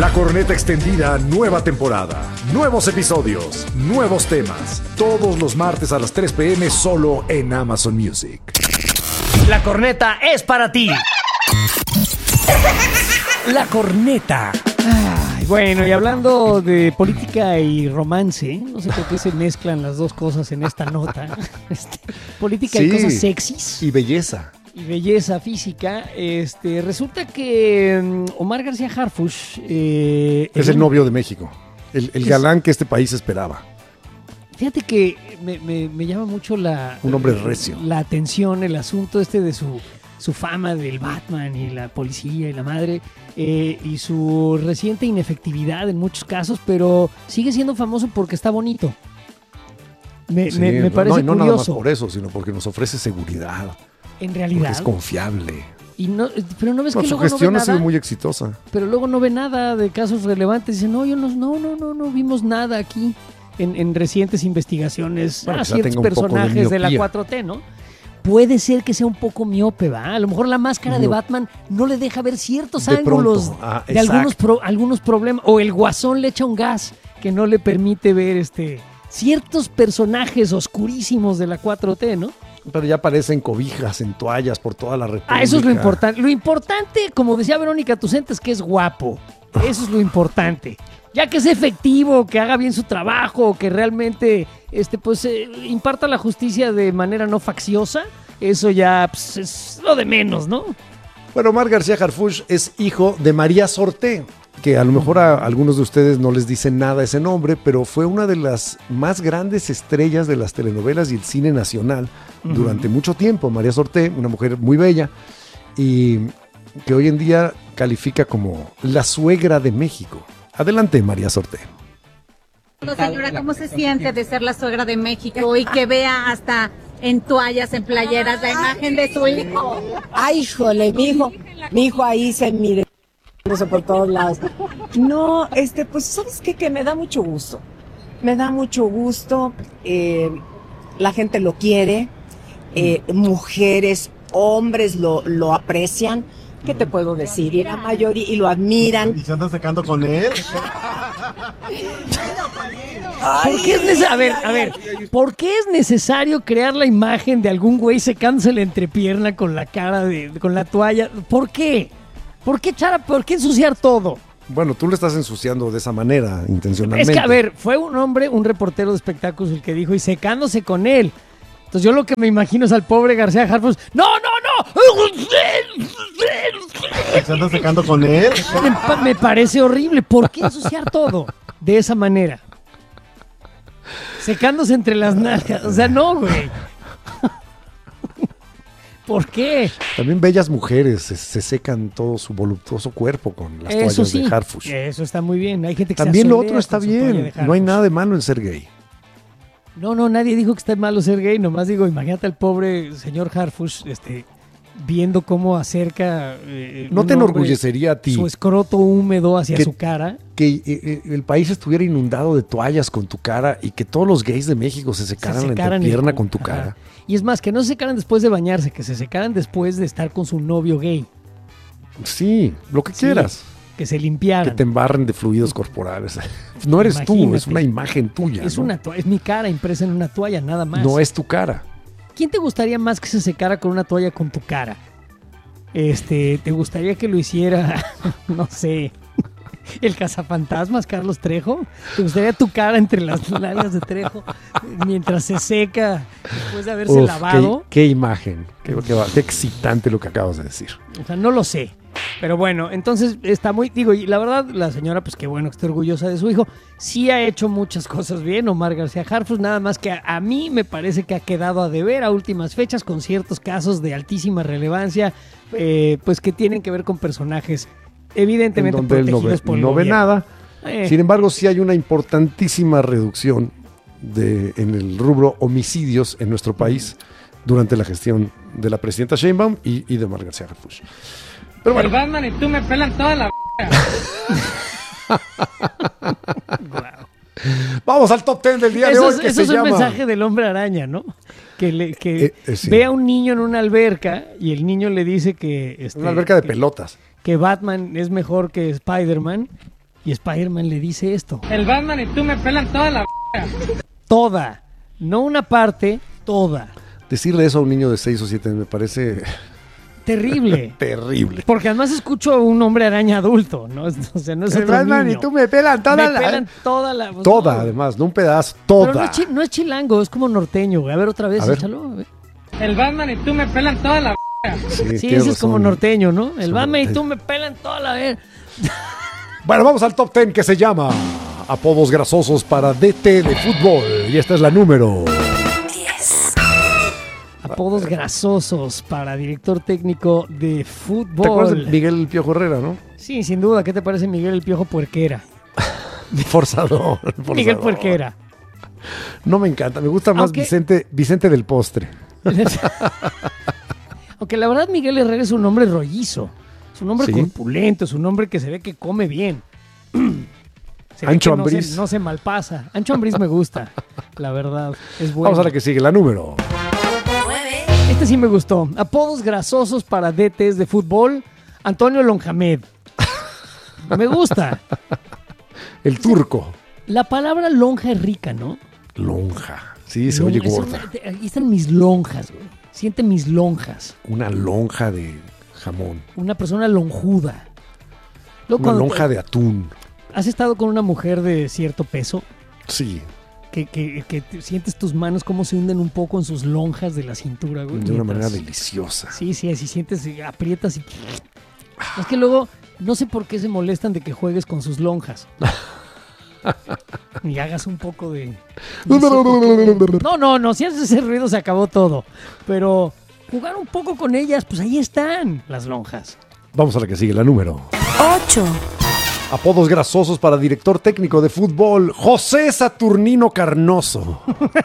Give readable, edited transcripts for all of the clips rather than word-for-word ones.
La Corneta Extendida, nueva temporada. Nuevos episodios, nuevos temas. Todos los martes a las 3 p.m. solo en Amazon Music. La corneta es para ti. La corneta. Ay, bueno, y hablando de política y romance, no sé por qué se mezclan las dos cosas en esta nota. Política y cosas sexys. Y belleza. Y belleza física. Resulta que Omar García Harfuch es el novio de México. El galán que este país esperaba. Fíjate que me llama mucho un hombre recio. La atención, el asunto de su fama del Batman y la policía y la madre, y su reciente inefectividad en muchos casos, pero sigue siendo famoso porque está bonito. Me parece no curioso. Nada más por eso, sino porque nos ofrece seguridad. En realidad. Porque es confiable. Pero no ves que su luego gestión no ve ha sido nada. muy exitosa. Pero luego no ve nada de casos relevantes. Dice, no vimos nada aquí en recientes investigaciones a ciertos personajes de la 4T, ¿no? Puede ser que sea un poco miope, ¿va? A lo mejor la máscara de Batman no le deja ver ciertos ángulos de algunos problemas. O el Guasón le echa un gas que no le permite ver ciertos personajes oscurísimos de la 4T, ¿no? Pero ya aparecen cobijas en toallas por toda la República. Eso es lo importante. Lo importante, como decía Verónica Tucent, es que es guapo. Eso es lo importante. Ya que es efectivo, que haga bien su trabajo, que realmente imparta la justicia de manera no facciosa, eso ya es lo de menos, ¿no? Bueno, Omar García Harfuch es hijo de María Sorté, que a lo mejor a algunos de ustedes no les dice nada ese nombre, pero fue una de las más grandes estrellas de las telenovelas y el cine nacional durante mucho tiempo. María Sorté, una mujer muy bella y que hoy en día califica como la suegra de México. Adelante, María Sorté. Señora, ¿cómo se siente de ser la suegra de México y que vea hasta en toallas, en playeras, la imagen de su hijo? Ay, híjole, mi hijo ahí se mire por todos lados. No, pues, ¿sabes qué? Que me da mucho gusto. Me da mucho gusto. La gente lo quiere. Mujeres, hombres lo aprecian. ¿Qué te puedo decir? Y la mayoría, y lo admiran. ¿Y se anda secando con él? ¿Por qué es necesario? A ver, ¿por qué es necesario crear la imagen de algún güey secándose la entrepierna con la cara con la toalla? ¿Por qué? ¿Por qué, Chara? ¿Por qué ensuciar todo? Bueno, tú lo estás ensuciando de esa manera, intencionalmente. Es que, a ver, fue un reportero de espectáculos el que dijo, y secándose con él. Entonces yo lo que me imagino es al pobre García Harfuch. ¡No! ¿Se anda secando con él? Me parece horrible. ¿Por qué ensuciar todo de esa manera? Secándose entre las nalgas. O sea, no, güey. ¿Por qué? También bellas mujeres se secan todo su voluptuoso cuerpo con las toallas de Harfuch. Eso está muy bien. Hay gente que también se lo otro está bien. No hay nada de malo en ser gay. No, nadie dijo que está malo ser gay. Nomás digo, imagínate al pobre señor Harfuch viendo cómo acerca ¿No te enorgullecería a ti su escroto húmedo hacia su cara? Que el país estuviera inundado de toallas con tu cara y que todos los gays de México se secaran la entrepierna con tu cara. Y es más, que no se secaran después de bañarse, que se secaran después de estar con su novio gay. Sí, lo que quieras. Que se limpiaran. Que te embarren de fluidos corporales. No eres tú, es una imagen tuya. Es mi cara impresa en una toalla, nada más. No es tu cara. ¿Quién te gustaría más que se secara con una toalla con tu cara? ¿Te gustaría que lo hiciera, no sé, el cazafantasmas Carlos Trejo? ¿Te gustaría tu cara entre las nalgas de Trejo mientras se seca después de haberse lavado? Qué imagen, qué excitante lo que acabas de decir. O sea, no lo sé. Pero bueno, entonces está y la verdad, la señora, pues qué bueno que esté orgullosa de su hijo. Sí ha hecho muchas cosas bien, Omar García Harfuch, nada más que a mí me parece que ha quedado a deber a últimas fechas con ciertos casos de altísima relevancia, pues que tienen que ver con personajes evidentemente en donde protegidos por el no ve gobierno. nada. Sin embargo, sí hay una importantísima reducción en el rubro homicidios en nuestro país durante la gestión de la presidenta Sheinbaum y de Omar García Harfuch. Pero bueno. El Batman y tú me pelan toda la Vamos al top 10 del día de hoy. Eso es un mensaje del Hombre Araña, ¿no? Que sí. Ve a un niño en una alberca y el niño le dice que... una alberca de pelotas. Que Batman es mejor que Spider-Man Y Spider-Man le dice esto. El Batman y tú me pelan toda la Toda. No una parte, toda. Decirle eso a un niño de 6 o 7 me parece terrible. Terrible. Porque además escucho a un hombre araña adulto, ¿no? O sea, no es otro Batman niño. y tú me pelan toda me la... pelan toda la... pues, toda, no. además, no un pedazo, toda. Pero no es chilango, es como norteño, güey. A ver, otra vez, A ver. échalo. A ver. El Batman y tú me pelan toda la Sí, ese es como norteño, ¿no? El Batman y norteño. tú me pelan toda la vez. Bueno, vamos al top 10 que se llama Apodos grasosos para DT de fútbol. Y esta es la número 10. Apodos grasosos para director técnico de ¿Te fútbol. acuerdas de Miguel El Piojo Herrera, no? Sí, sin duda. ¿Qué te parece Miguel el Piojo Puerquera? Forzador. Miguel Puerquera. No me encanta, me gusta más Aunque- Vicente del Postre. Aunque la verdad Miguel Herrera es un hombre rollizo. Es un hombre Sí. corpulento, es un hombre que se ve que come bien. Se ve Ancho que no Ambriz. no se malpasa. Ancho Ambriz me gusta, la verdad. Es bueno. Vamos a la que sigue, la número. 9. Este sí me gustó. Apodos grasosos para DTs de fútbol. Antonio Lonjamed. Me gusta. El turco. La palabra lonja es rica, ¿no? Lonja. Sí, se oye gorda. Aquí están mis lonjas, güey. Siente mis lonjas. Una lonja de jamón. Una persona lonjuda. Luego, Una cuando lonja de atún. ¿Has estado con una mujer de cierto peso? Sí, Que sientes tus manos cómo se hunden un poco en sus lonjas de la cintura, güey. de una mientras- manera deliciosa. Sí, así sientes, aprietas y... Es que luego, no sé por qué se molestan de que juegues con sus lonjas. Y hagas un poco de... No, si haces ese ruido se acabó todo. Pero jugar un poco con ellas, pues ahí están las lonjas. Vamos a la que sigue, la número. 8. Apodos grasosos para director técnico de fútbol, José Saturnino Carnoso.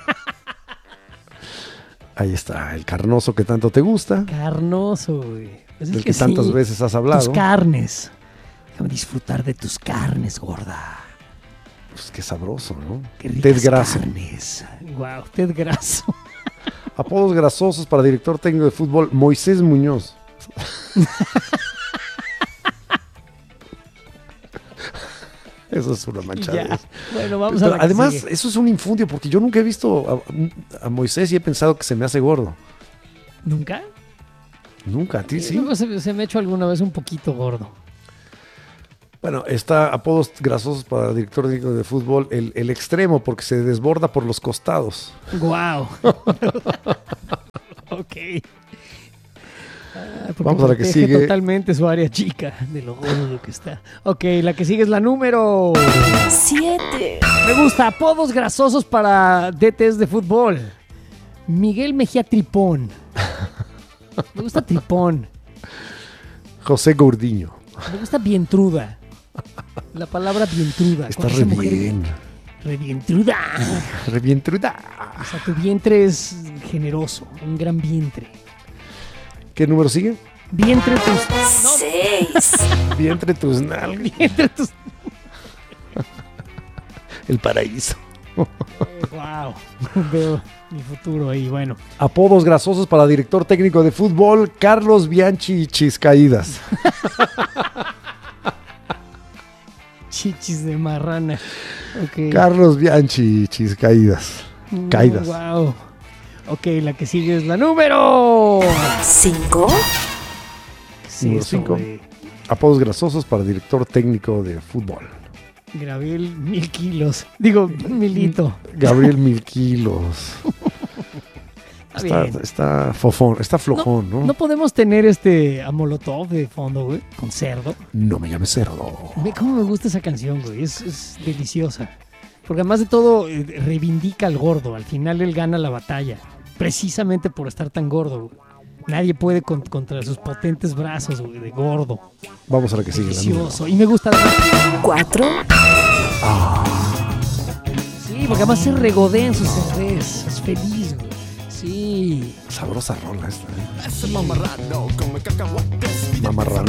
Ahí está, el carnoso que tanto te gusta, Carnoso, güey. Pues es del que tantas sí, veces has hablado. tus carnes. Déjame disfrutar de tus carnes, gorda. Pues qué sabroso, ¿no? Qué ricas Ted Grasso. carnes. Wow, Ted Grasso. Apodos grasosos para director técnico de fútbol, Moisés Muñoz. Eso es una manchada. Ya. Bueno, vamos Pero a la que además, sigue. eso es un infundio, porque yo nunca he visto a Moisés y he pensado que se me hace gordo. ¿Nunca? Nunca, a ti sí. Luego se me ha hecho alguna vez un poquito gordo. Bueno, está apodos grasosos para director técnico de fútbol, el extremo, porque se desborda por los costados. Wow. Ok. Porque Vamos a la que protege sigue. totalmente su área chica de lo gordo que está. Ok, la que sigue es la número... 7. Me gusta, apodos grasosos para DTs de fútbol. Miguel Mejía Tripón. Me gusta Tripón. José Gordiño. Me gusta Vientruda. La palabra vientruda. Está Cuando re esa mujer- bien. Revientruda. Revientruda. O sea, tu vientre es generoso. Un gran vientre. ¿Qué número sigue? Vientre tus... 6. Vientre tus nalgas. Vientre tus... El paraíso. Wow. Veo mi futuro ahí. Bueno. Apodos grasosos para director técnico de fútbol, Carlos Bianchi Chiscaídas. Chichis de marrana. Ok. Carlos Bianchi Chiscaídas. Caídas. Wow. Ok, la que sigue es la número... 5. Sí, Número eso, 5. güey. Apodos grasosos para director técnico de fútbol. Gabriel 1000 kilos. Digo, milito. Gabriel 1000 kilos. Está bien. Está fofón, está flojón, ¿no? No podemos tener a Molotov de fondo, güey, con cerdo. No me llames cerdo. Ve cómo me gusta esa canción, güey. Es deliciosa. Porque además de todo, reivindica al gordo. Al final él gana la batalla. Precisamente por estar tan gordo, güey. Nadie puede contra sus potentes brazos, güey, de gordo. Vamos a la que sigue. La número. Delicioso. Y me gusta además. 4. Sí, porque además se regodea en sus cervez. Es feliz, güey. Sí. Sabrosa rola esta. Mamarrano.